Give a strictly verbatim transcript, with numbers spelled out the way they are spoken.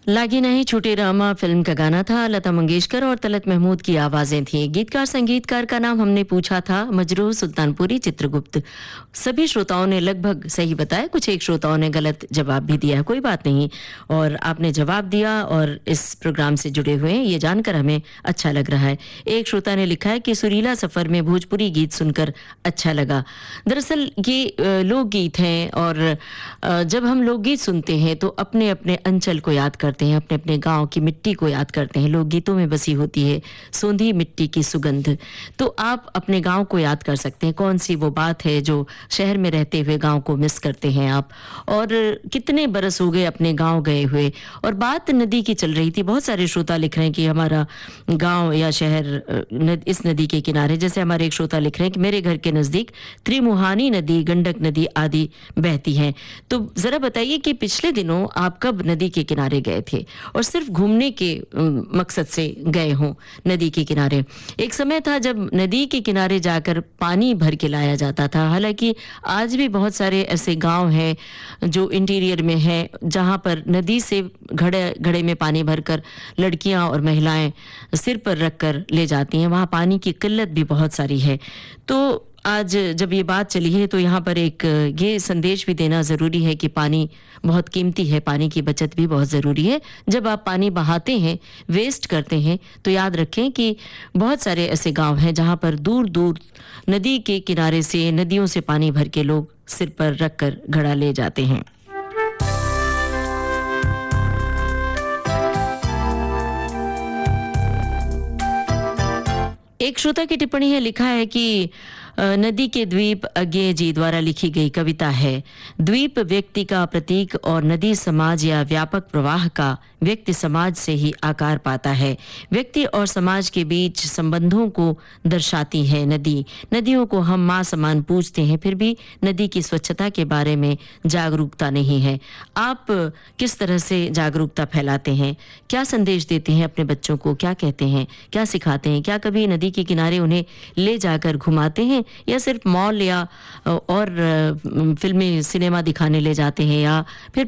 लागी नहीं छूटे रामा फिल्म का गाना था। लता मंगेशकर और तलत महमूद की आवाजें थी। गीतकार संगीतकार का नाम हमने पूछा था मजरूह सुल्तानपुरी चित्रगुप्त। सभी श्रोताओं ने लगभग सही बताया, कुछ एक श्रोताओं ने गलत जवाब भी दिया, कोई बात नहीं। और आपने जवाब दिया और इस प्रोग्राम से जुड़े हुए हैं, ये जानकर हमें अच्छा लग रहा है। एक श्रोता ने लिखा है कि सुरीला सफर में भोजपुरी गीत सुनकर अच्छा लगा। दरअसल ये लोकगीत हैं और जब हम लोकगीत सुनते हैं तो अपने अपने अंचल को याद करते हैं, अपने अपने गांव की मिट्टी को याद करते हैं। लोकगीतों में बसी होती है सोंधी मिट्टी की सुगंध। तो आप अपने गांव को याद कर सकते हैं, कौन सी वो बात है जो शहर में रहते हुए गांव को मिस करते हैं आप। और कितने बरस हो गए अपने गांव गए हुए। और बात नदी की चल रही थी, बहुत सारे श्रोता लिख रहे हैं कि हमारा गांव या शहर इस नदी के किनारे, जैसे हमारे एक श्रोता लिख रहे हैं कि मेरे घर के नजदीक त्रिमुहानी नदी, गंडक नदी आदि बहती हैं। तो जरा बताइए कि पिछले दिनों आप कब नदी के किनारे गए थे और सिर्फ घूमने के मकसद से गए हों नदी के किनारे। एक समय था जब नदी के किनारे जाकर पानी भर के लाया जाता था। हालांकि आज भी बहुत सारे ऐसे गांव हैं जो इंटीरियर में हैं जहां पर नदी से घड़े घड़े में पानी भरकर लड़कियां और महिलाएं सिर पर रखकर ले जाती हैं। वहां पानी की किल्लत भी बहुत सारी है। तो आज जब ये बात चली है तो यहाँ पर एक ये संदेश भी देना ज़रूरी है कि पानी बहुत कीमती है, पानी की बचत भी बहुत ज़रूरी है। जब आप पानी बहाते हैं, वेस्ट करते हैं, तो याद रखें कि बहुत सारे ऐसे गांव हैं जहाँ पर दूर दूर नदी के किनारे से, नदियों से पानी भर के लोग सिर पर रखकर घड़ा ले जाते हैं। एक श्रोता की टिप्पणी है, लिखा है कि नदी के द्वीप अज्ञे जी द्वारा लिखी गई कविता है। द्वीप व्यक्ति का प्रतीक और नदी समाज या व्यापक प्रवाह का व्यक्ति समाज से ही आकार पाता है। व्यक्ति और समाज के बीच संबंधों को दर्शाती है नदी। नदियों को हम माँ समान पूजते हैं, फिर भी नदी की स्वच्छता के बारे में जागरूकता नहीं है। आप किस तरह से जागरूकता फैलाते हैं? क्या संदेश देते हैं अपने बच्चों को? क्या कहते हैं, क्या सिखाते हैं? क्या कभी नदी के किनारे उन्हें ले जाकर घुमाते हैं या सिर्फ मॉल या और फिल्मी सिनेमा दिखाने ले जाते हैं या फिर